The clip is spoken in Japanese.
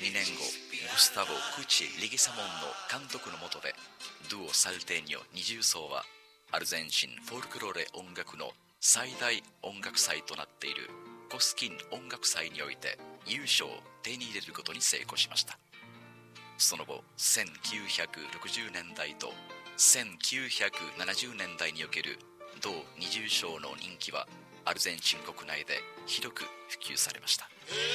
2年後、グスタボ・クチ・リゲサモンの監督の下で、ドゥオ・サルテーニョ20奏はアルゼンチンフォルクローレ音楽の最大音楽祭となっているコスキン音楽祭において優勝を手に入れることに成功しました。その後、1960年代と1970年代における同20章の人気はアルゼンチン国内で広く普及されました。